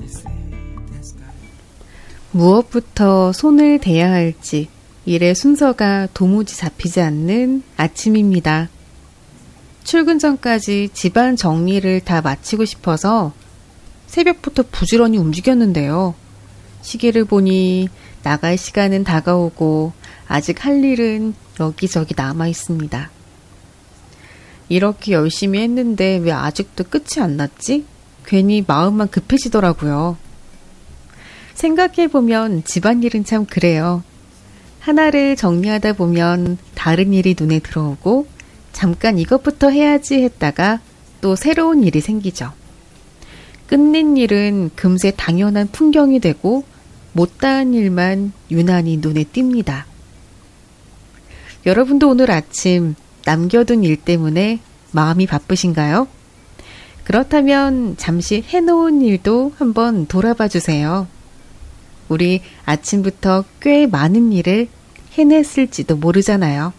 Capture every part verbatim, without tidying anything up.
무엇부터 손을 대야 할지 일의 순서가 도무지 잡히지 않는 아침입니다. 출근 전까지 집안 정리를 다 마치고 싶어서 새벽부터 부지런히 움직였는데요. 시계를 보니 나갈 시간은 다가오고 아직 할 일은 여기저기 남아 있습니다. 이렇게 열심히 했는데 왜 아직도 끝이 안 났지? 괜히 마음만 급해지더라고요. 생각해보면 집안일은 참 그래요. 하나를 정리하다 보면 다른 일이 눈에 들어오고 잠깐 이것부터 해야지 했다가 또 새로운 일이 생기죠. 끝낸 일은 금세 당연한 풍경이 되고 못다한 일만 유난히 눈에 띕니다. 여러분도 오늘 아침 남겨둔 일 때문에 마음이 바쁘신가요? 그렇다면 잠시 해놓은 일도 한번 돌아봐 주세요. 우리 아침부터 꽤 많은 일을 해냈을지도 모르잖아요.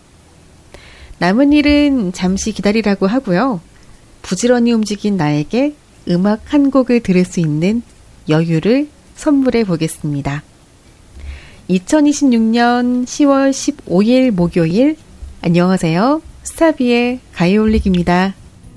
남은 일은 잠시 기다리라고 하고요. 부지런히 움직인 나에게 음악 한 곡을 들을 수 있는 여유를 선물해 보겠습니다. 이천이십육 년 시월 십오일 목요일, 안녕하세요. 스타비의 가요올릭입니다.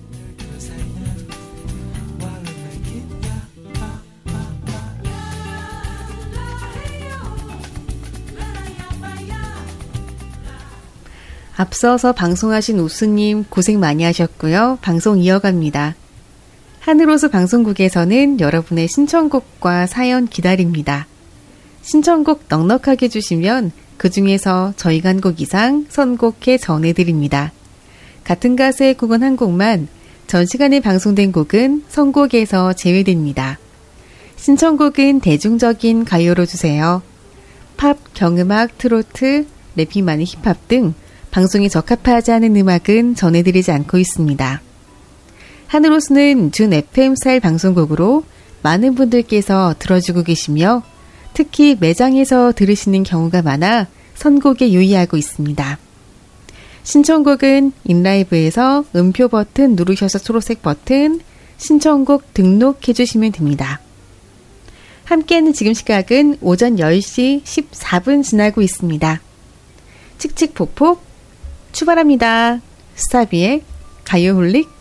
앞서서 방송하신 우수님 고생 많이 하셨고요. 방송 이어갑니다. 하늘호수 방송국에서는 여러분의 신청곡과 사연 기다립니다. 신청곡 넉넉하게 주시면 그 중에서 저희가 한 곡 이상 선곡해 전해드립니다. 같은 가수의 곡은 한 곡만, 전 시간에 방송된 곡은 선곡에서 제외됩니다. 신청곡은 대중적인 가요로 주세요. 팝, 경음악, 트로트, 랩이 많은 힙합 등 방송에 적합하지 않은 음악은 전해드리지 않고 있습니다. 하늘호수는 준 에프엠 스타일 방송국으로 많은 분들께서 들어주고 계시며 특히 매장에서 들으시는 경우가 많아 선곡에 유의하고 있습니다. 신청곡은 인라이브에서 음표 버튼 누르셔서 초록색 버튼 신청곡 등록해 주시면 됩니다. 함께하는 지금 시각은 오전 열 시 십사 분 지나고 있습니다. 칙칙폭폭 출발합니다. 스타비의 가요홀릭.